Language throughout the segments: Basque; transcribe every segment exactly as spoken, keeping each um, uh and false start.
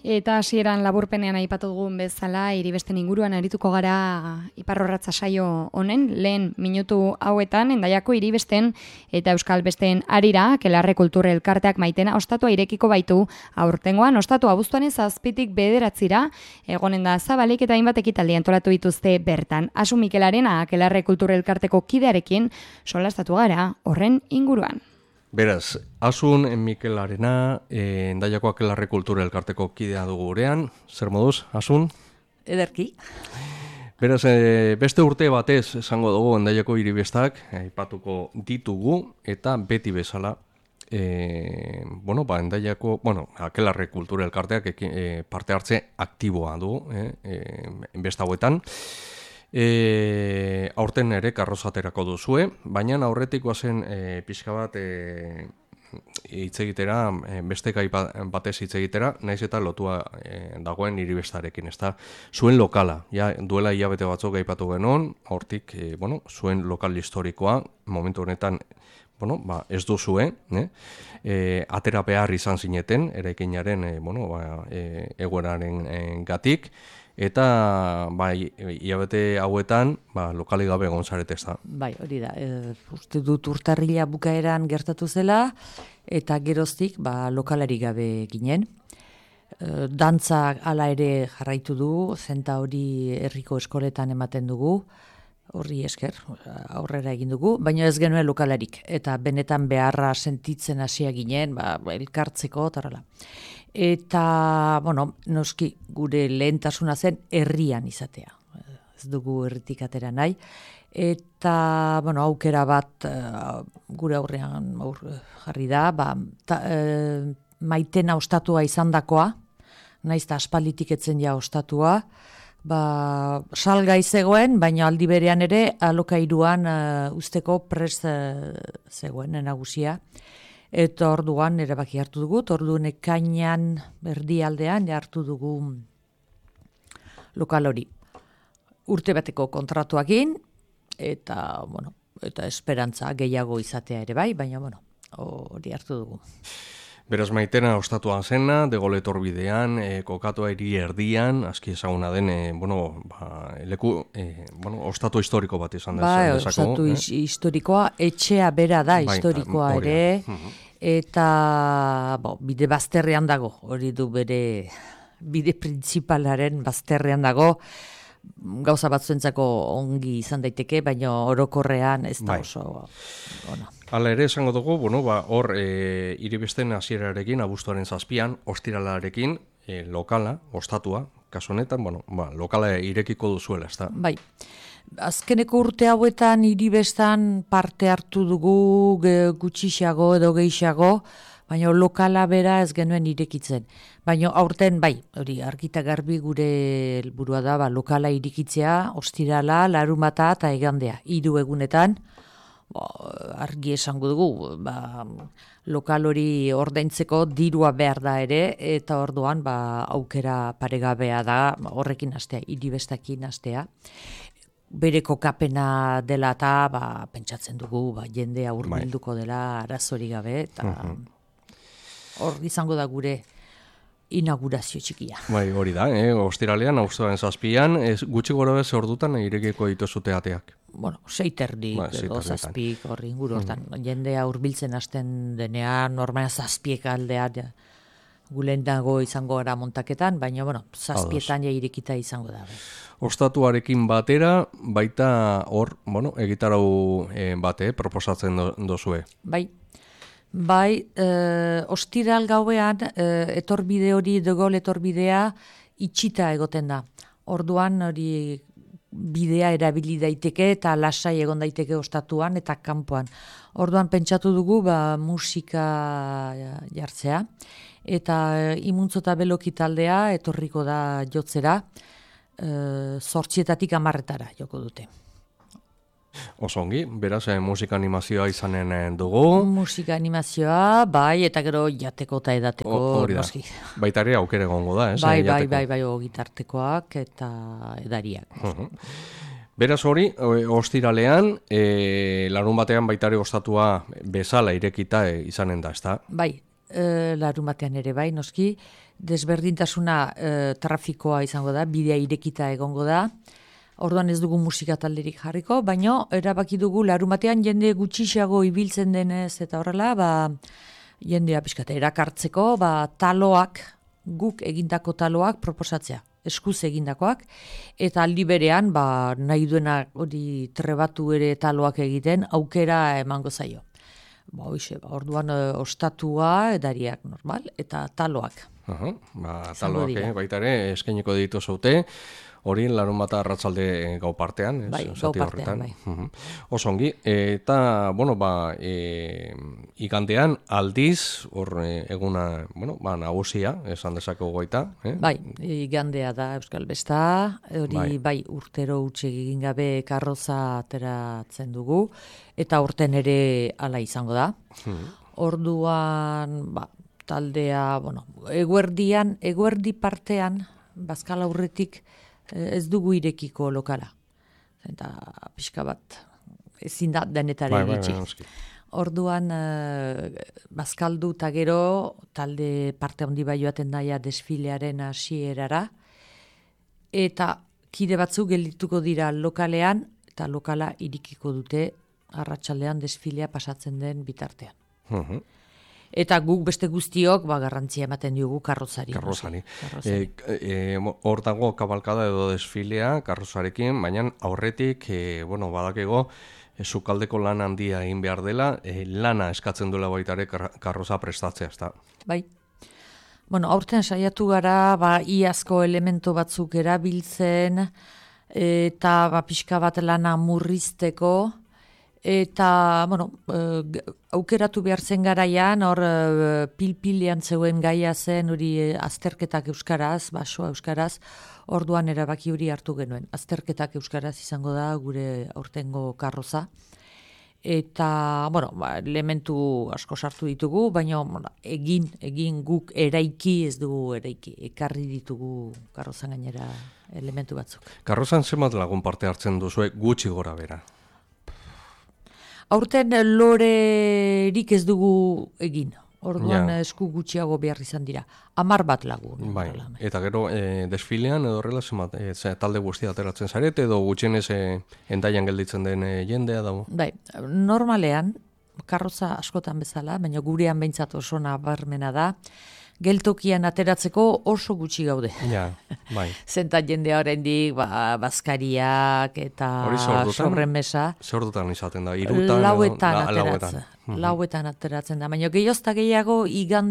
Eta hasieran laburpenean aipatu dugun bezala, Iribesten inguruan arituko gara iparrorratza saio honen, lehen minutu hauetan, Hendaiako Iribesten eta Euskal Besteen arira, Kelarre Kultur Elkarteak maitena ostatua irekiko baitu, aurtengoan ostatua abuztuaren zazpitik bederatzira, egonen da zabalik eta hainbat ekitaldi antolatu dituzte bertan. Asu Mikelarena, Kelarre Kultur Elkarteko kidearekin, solastatu gara horren inguruan. Beraz, Asun Mikelarena, eh, Hendaiako Kelarre Kultur Elkarteko kidea dugu gurean. Zer moduz, Asun? Ederki. Beraz, eh, beste urte batez esango dugu Hendaiako Iribestak, aipatuko ditugu, eta beti bezala, eh, bueno, ba, Hendaiako, bueno, Kelarre Kultur Elkarteak eh, parte hartze aktiboa du, eh, eh, beste hauetan. E, aurten ere karrozaterako duzue, baina aurretikoa zen e, pixka bat e, hitz egitera, e, beste gai batez hitz egitera, naiz eta lotua e, dagoen Iribestarekin, ez da, zuen lokala, ja, duela hilabete batzuk aipatu genuen, hortik, e, bueno, zuen lokal historikoa, momentu honetan, bueno, ba, ez duzue, ne? E, atera behar izan zineten, eraikinaren, e, bueno, ba, e, egoeraren e, gatik, eta bai, hilabete hauetan ba, lokalik gabe egon zarete ez da. Bai, hori da. E, uste dut urtarrila bukaeran gertatu zela, eta geroztik ba, lokalari gabe ginen. E, dantza hala ere jarraitu du, zenta hori herriko eskoletan ematen dugu, horri esker, aurrera egin dugu, baina ez genuen lokalarik. Eta benetan beharra sentitzen hasia ginen, ba, elkartzeko, tarala. Eta, bueno, noski gure lehentasuna zen herrian izatea. Ez dugu herritik atera nahi. Eta, bueno, aukera bat uh, gure aurrean aur, jarri da, ba, ta, uh, maitena ostatua izandakoa, naiz eta aspalditik etzen ja ostatua, ba, salgai zegoen, baina aldi berean ere alokairuan uh, usteko prest uh, zegoen nagusia. Eta orduan erabaki hartu dugu, orduan ekainan berdialdean hartu dugu lokal hori. Urte bateko kontratuakin, eta, bueno, eta esperantza gehiago izatea ere bai, baina bueno, hori hartu dugu. Beraz maitena ostatuan zena, degole etorbidean, e, kokatua hiri erdian, aski ezaguna den, e, bueno, ba, leku, e, bueno, ostatu historiko bat izan da. Ba, ostatu eh? historikoa, etxea bera da bai, historikoa ba, ere, uh-huh. Eta bo, bide bazterrean dago, hori du bere bide printzipalaren bazterrean dago, gauza batzuentzako ongi izan daiteke, baina orokorrean ez da bai. Oso ona. Hala ere esango dugu, bueno, ba, hor e, Iribesten hasierarekin, abuztuaren zazpian, ostiralarekin, e, lokala, ostatua, kasu honetan, bueno, ba, lokala irekiko duzuela, ez da? Bai. Azkeneko urte hauetan Iribestan parte hartu dugu gutxixago edo gehiago, baina lokala bera ez genuen irekitzen. Baina aurten bai, hori argita garbi gure helburua da, ba, lokala irekitzea, ostirala, larunbata eta igandea, hiru egunetan, ba, argi esango dugu, ba, lokal hori ordaintzeko dirua behar da ere, eta orduan ba, aukera paregabea da, horrekin hastea, Iribestakin hastea. Bere kokapena dela eta ba, pentsatzen dugu ba, jendea hurbilduko dela arazori gabe eta hor izango da gure inaugurazio txikia. Bai, hori da, eh? Ostiralean, abuztuaren zazpian, ez, gutxi gora bez ordutan irekiko dituzute ateak. Bueno, seiterdik ba, edo zazpik horri inguru hortan. Mm. Jendea hurbiltzen hasten denean, normala zazpiek aldean ja, gulen dago izango gara montaketan, baina bueno, zazpietan ja irekita izango da. Bai. Ostatuarekin batera, baita hor, bueno, egitarau e, bate, proposatzen do, dozue. Bai, bai, e, ostiral gauean, e, etorbide hori, degol etorbidea, itxita egoten da. Orduan hori bidea erabili daiteke eta lasai egon daiteke ostatuan eta kanpoan. Orduan pentsatu dugu ba, musika jartzea, eta imuntzo eta beloki taldea etorriko da jotzera, Uh, zortzietatik amarretara joko dute. Osongi, beraz, eh, musika animazioa izanen dugu. Musika animazioa, bai, eta gero jateko eta edateko. Hori da, baita ere aukere gongo da, ez? Bai, bai, bai, bai, gitartekoak eta edariak. Uh-huh. Beraz hori, ostiralean, e, larun batean baita ere ostatua bezala irekita e, izanen da, ez da? Bai, e, larumatean ere bai, noski, desberdintasuna e, trafikoa izango da, bidea irekita egongo da, orduan ez dugu musika talderik jarriko, baina erabaki dugu larumatean jende gutxiago ibiltzen denez eta horrela, ba, jendea pixkate erakartzeko, ba, taloak, guk egindako taloak proposatzea, eskuz egindakoak, eta aldi berean, ba, nahi duena hori trebatu ere taloak egiten, aukera emango zaio. Ba, hoxe, ba, orduan e, ostatua edariak normal, eta taloak. Aha, ba, Izango taloak dira. eh, baita ere eskainiko ditu zaute, hori larun bata arratzalde gau partean, ez, Bai, zati gau partean, horretan. bai. Mhm. Oso ongi, eta, bueno, ba, e, igandean aldiz, hor e, eguna, bueno, ba, nagusia, esan dezakegu goita, eh? Bai, igandea da Euskal Besta, hori Bai. bai, urtero utxe egin gabe karroza ateratzen dugu, eta urten ere hala izango da. Mhm. Orduan, ba, taldea, bueno, eguerdian, eguerdi partean, bazkal aurretik, eh, ez dugu irekiko lokala. Eta pixka bat, ezin da denetara Bai, bai, iritsi. bai, noski. Orduan, eh, bazkaldu eta gero, talde parte handi bai joaten daia desfilearen hasierara, eta kide batzuk geldituko dira lokalean, eta lokala irikiko dute arratsaldean desfilea pasatzen den bitartean. Mhm. Eta guk beste guztiok ba, garrantzia ematen diogu karrozari. Karrozari. Karrozari. E, e, mo- hor dago kabalkada edo desfilea karrozarekin, baina aurretik, e, bueno, badakego, e, sukaldeko lan handia egin behar dela, e, lana eskatzen duela baita ere kar- karroza prestatzea, ezta? Bai. Bueno, aurten saiatu gara, ba, iazko elemento batzuk erabiltzen, eta ba, pixka bat lana murrizteko, eta, bueno, e, g- aukeratu behar zen garaian, hor e, pil-pilean zeuen gaia zen, hori e, azterketak euskaraz, basoa euskaraz, orduan erabaki hori hartu genuen. Azterketak euskaraz izango da gure aurtengo karroza. Eta, bueno, ba, elementu asko sartu ditugu, baina bueno, egin, egin guk eraiki ez dugu eraiki. Ekarri ditugu karrozan gainera elementu batzuk. Karrozan zenbat lagun parte hartzen duzue gutxi gora bera? Aurten eh, lorerik ez dugu egin. Orduan Ja. esku gutxiago behar izan dira. Hamar bat lagun. Bai, horrela. eta gero e, desfilean edo horrela zenbat, e, ze- talde guztia ateratzen zarete edo gutxienez e, endaian gelditzen den e, jendea dago? Bai, normalean, karroza askotan bezala, baina gurean behintzat oso nabarmena da, geltokian ateratzeko oso gutxi gaude. Ja, bai. Zenta jendea oraindik ba, bazkariak eta Hori ze ordutan? sobremesa. Zer ordutan izaten da? Irutan? Lauetan edo, la- ateratzen. Mhm. Lauetan ateratzen da. Baina gehiozta gehiago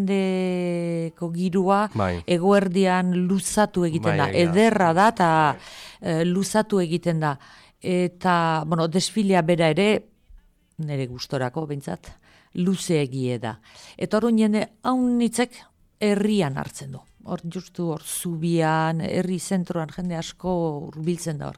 igandeko girua Bai. eguerdian luzatu egiten Bai, da. egia. Ederra da eta eh, luzatu egiten da. Eta, bueno, desfilea bera ere, nire gustorako behintzat, luze egie da. Eta hori jende haunitzek herrian hartzen du. Hor justu hor zubian, herri zentroan jende asko hurbiltzen da hor.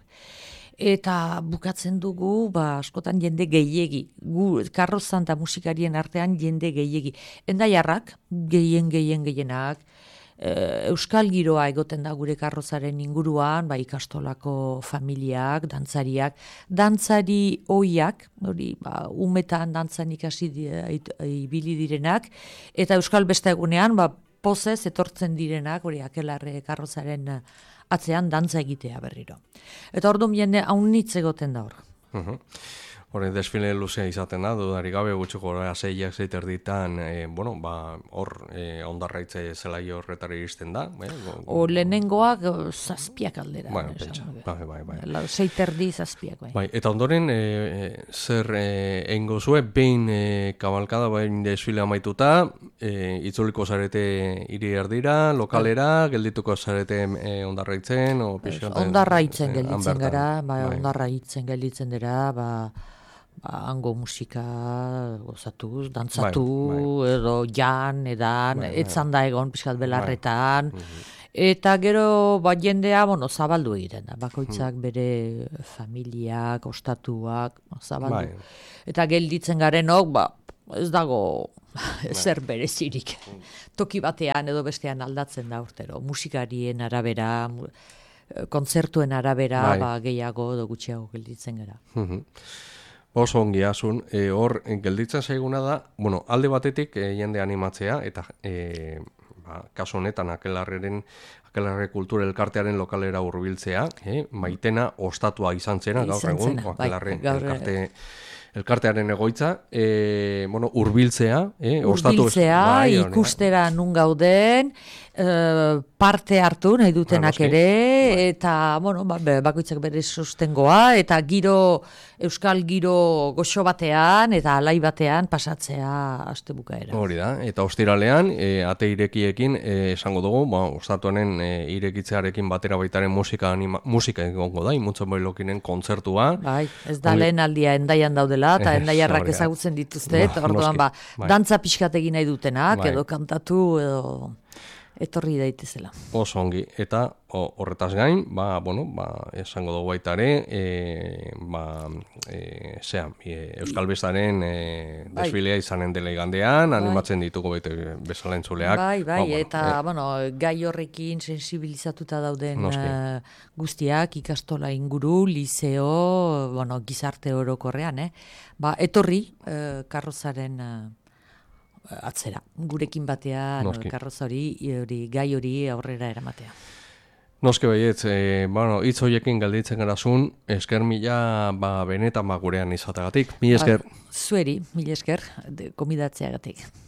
Eta bukatzen dugu, ba, askotan jende gehiegi. Gu, karrozan eta musikarien artean jende gehiegi. Endaiarrak, gehien, gehien, gehienak, e, euskal giroa egoten da gure karrozaren inguruan, ba, ikastolako familiak, dantzariak, dantzari oiak, hori, ba, umetan dantzan ikasi di- ait- ibili direnak, eta euskal beste egunean, ba, pozez etortzen direnak, hori akelarre karrozaren eh, atzean dantza egitea berriro. Eta orduan jende haunitz egoten da hor. Mhm. Hore, desfile luzea izaten da, dudari gabe gutxi gora seiak zeiter ditan, e, bueno, ba, hor e, ondarraitze zelai horretara iristen da. Eh? go- O lehenengoak eh, zazpiak aldera. Bueno, esan pentsa, nuke. bai, bai, bai. La- Sei terdi zazpiak, bai. Bai, eta ondoren, e, e, zer e, egingo zue, behin e, kabalkada, behin desfile amaituta, e, itzuliko zarete hiri erdira, lokalera, geldituko zarete e, ondarraitzen, o pixka bat, Ondarra hitzen e, han gelditzen bertan. gara, ba, Bai. ondarra hitzen gelditzen dira, ba, ba, hango musika gozatuz, dantzatu, edo jan, edan, Bai, bai. etzan da egon pixkat belarretan, eta gero ba, jendea bueno, zabaldu egiten da, bakoitzak bere familiak, ostatuak, zabaldu. Bai. Eta gelditzen garenok, ba, ez dago zer berezirik. Toki batean edo bestean aldatzen da urtero. Musikarien arabera, mu- kontzertuen arabera, Bai. ba, gehiago edo gutxiago gelditzen gara. Mhm. Oso ongi asun, e, hor gelditzen zaiguna da, bueno, alde batetik e, jende animatzea, eta e, ba, kasu honetan akelarreren, akelarre kultura elkartearen lokalera hurbiltzea, e, Maitena ostatua izan zena, gaur egun, akelarre elkarte... Elkartearen egoitza, e, bueno, urbiltzea, eh, urbiltzea, bai, ikustera nun gauden, e, parte hartu nahi dutenak bai, ere, bai. Eta, bueno, bakoitzak bere sustengoa, eta giro, euskal giro goxo batean, eta alai batean pasatzea astebukaera. Hori da, eta ostiralean, e, ate irekiekin, e, esango dugu, ba, ostatuanen e, irekitzearekin batera baitaren musika, anima, musika egongo da, imutzen boilokinen kontzertua. Bai, ez da lehen aldia endaian daudela, eta endaiarrak ezagutzen dituzte, eta orduan ba, dantza pixkat egin nahi dutenak, bai. Edo kantatu, edo etorri daitezela. Oso ongi, eta horretaz gain, ba, bueno, ba, esango dugu baita ere, e, ba, e, zea, e, Euskal Bestaren e, bai. Desfilea izanen dela igandean, bai. Animatzen ditugu baita bezala entzuleak. Bai, bai, ba, eta, e, bueno, gai horrekin sensibilizatuta dauden uh, guztiak, ikastola inguru, liceo, bueno, gizarte orokorrean, eh? Ba, etorri, uh, karrozaren... Uh, atzera, gurekin batean karroza hori, gai hori aurrera eramatea. Noske baietz, e, bueno, hitz horiekin galditzen garazun, esker mila ba, benetan ba, gurean izatagatik. Mi esker. Ba, zueri, mila esker, komidatzeagatik.